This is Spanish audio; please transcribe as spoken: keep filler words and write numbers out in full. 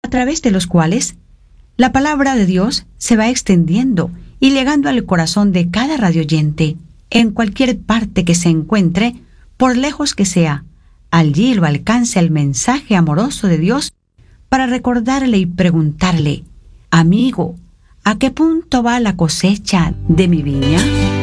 a través de los cuales la palabra de Dios se va extendiendo y llegando al corazón de cada radioyente, en cualquier parte que se encuentre, por lejos que sea. Allí lo alcanza el mensaje amoroso de Dios para recordarle y preguntarle: amigo, ¿a qué punto va la cosecha de mi viña?